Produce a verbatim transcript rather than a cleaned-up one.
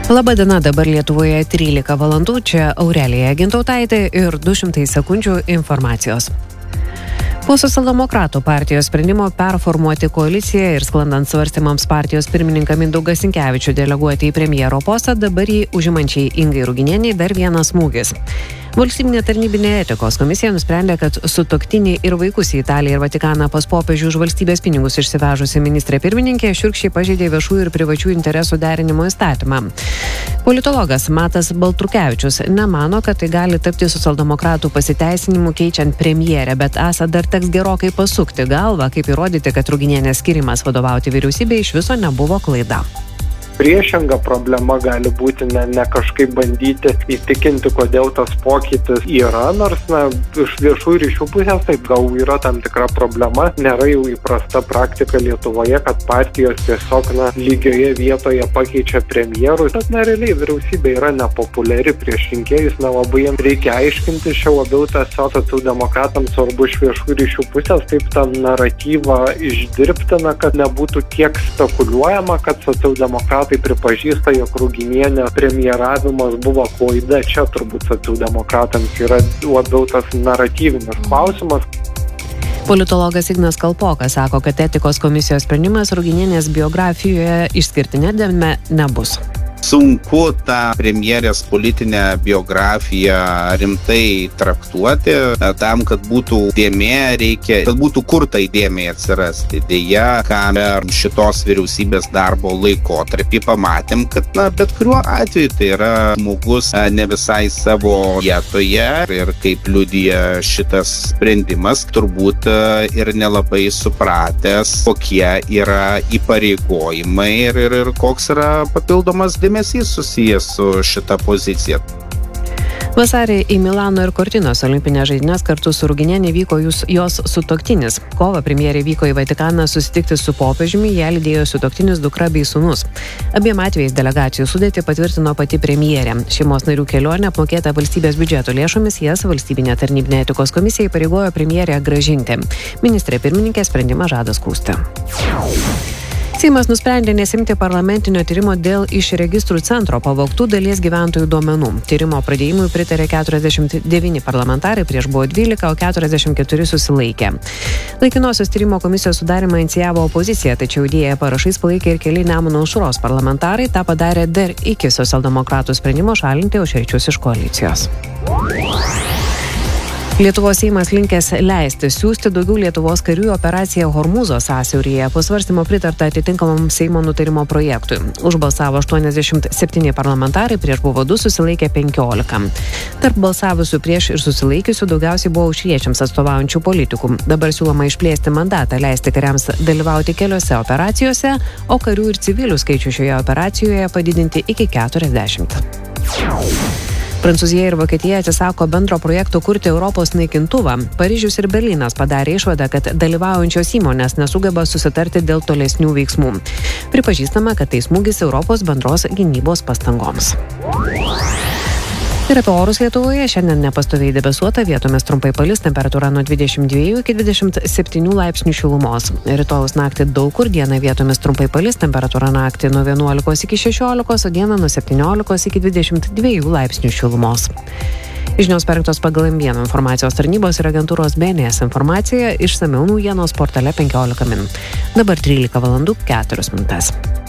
Labadiena, dabar Lietuvoje trylika valandų, čia Aurelija Gintautaitė ir du šimtai sekundžių informacijos. Po Socialdemokratų partijos sprendimo performuoti koaliciją ir sklandant svarstymams partijos pirmininką Mindaugą Sinkevičių deleguoti į premjero postą, dabar jį užimančiai Ingai Ruginienei dar vienas smūgis. Valstybinė tarnybinė etikos komisija nusprendė, kad sutuoktiniai ir vaikus į Italiją ir Vatikaną pas popiežių už valstybės pinigus išsivežusi ministrė pirmininkė šiurkščiai pažeidė viešų ir privačių interesų derinimo įstatymą. Politologas Matas Baltrukevičius nemano, kad tai gali tapti socialdemokratų pasiteisinimu keičiant premjerę, bet esą dar teks gerokai pasukti galvą, kaip įrodyti, kad Ruginienės skirimas vadovauti vyriausybei iš viso nebuvo klaida. Priešinga problema gali būti ne, ne kažkaip bandyti įtikinti, kodėl tas pokytis yra, nors na, iš viešų ryšių pusės taip gal yra tam tikra problema. Nėra jau įprasta praktika Lietuvoje, kad partijos tiesiog na, lygioje vietoje pakeičia premjerų. Tad na, realiai vyriausybė yra nepopuliari prieš rinkėjus, nelabai jiems reikia aiškinti, šia labiau tiesiog socialdemokratams svarbu iš viešų ryšių pusės taip tą naratyvą išdirbti, na, kad nebūtų tiek spekuliuojama, kad socialdemokratai tai pripažįsta, jog Ruginienė premjeravimas buvo klaida. Čia turbūt socialdemokratams yra labiau tas naratyvinis klausimas. Politologas Ignas Kalpokas sako, kad etikos komisijos sprendimas Ruginienės biografijoje išskirtinė dėmė nebus. Sunku tą premjerės politinę biografiją rimtai traktuoti. Tam, kad būtų dėmė, reikia, kad būtų kur tai dėmė atsirasti. Deja, ką per šitos vyriausybės darbo laikotarpį pamatėm, kad na, bet kuriuo atveju tai yra žmogus ne visai savo vietoje ir kaip liudija šitas sprendimas, turbūt ir nelabai supratęs, kokie yra įpareigojimai ir, ir, ir koks yra papildomas dėmesys susijęs su šita pozicija. Vasarį į Milano ir Cortinos olimpinės žaidynės kartu su Ruginienė vyko jūs, jos sutuoktinis. Kovą premjerė vyko į Vatikaną susitikti su popiežiumi, ją lydėjo sutuoktinis dukra bei sūnus. Abiem atvejais delegacijų sudėtį patvirtino pati premjerė. Šeimos narių kelionė apmokėta valstybės biudžeto lėšomis, jas valstybinė tarnybinė etikos komisija įpareigojo premjerę grąžinti. Ministrė pirmininkė sprendimą žada skųsti. Seimas nusprendė nesimti parlamentinio tyrimo dėl iš registrų centro pavogtų dalies gyventojų duomenų. Tyrimo pradėjimui pritarė keturiasdešimt devyni parlamentarai, prieš buvo dvylika, o keturiasdešimt keturi susilaikė. Laikinosios tyrimo komisijos sudarimą inicijavo opozicija, tačiau idėją parašais palaikė ir keli Nemuno aušros parlamentarai, tą padarė dar iki socialdemokratų sprendimo šalinti aušriečius iš koalicijos. Lietuvos Seimas linkęs leisti siųsti daugiau Lietuvos karių į operaciją Hormūzo sąsiauryje. Po svarstymo pritarta atitinkamam Seimo nutarimo projektui. Už balsavo aštuoniasdešimt septyni parlamentarai, prieš buvo du, susilaikė penkiolika. Tarp balsavusių prieš ir susilaikiusių daugiausiai buvo aušriečiams atstovaujančių politikų. Dabar siūloma išplėsti mandatą, leisti kariams dalyvauti keliose operacijose, o karių ir civilių skaičių šioje operacijoje padidinti iki keturiasdešimt. Prancūzija ir Vokietija atsisako bendro projekto kurti Europos naikintuvą. Paryžius ir Berlynas padarė išvadą, kad dalyvaujančios įmonės nesugeba susitarti dėl tolesnių veiksmų. Pripažįstama, kad tai smūgis Europos bendros gynybos pastangoms. Ir apie orus Lietuvoje šiandien nepastoviai debesuota, vietomis trumpai palis, temperatūra nuo dvidešimt dviejų iki dvidešimt septynių laipsnių šilumos. Rytojaus naktį daug kur, dieną vietomis trumpai palis, temperatūra naktį nuo vienuolikos iki šešiolikos, o dieną nuo septyniolikos iki dvidešimt dviejų laipsnių šilumos. Žinios parengtos pagal M vienas informacijos tarnybos ir agentūros B N S informacija, išsamiau naujienos portale penkiolika min. Dabar trylika valandų keturios minutės.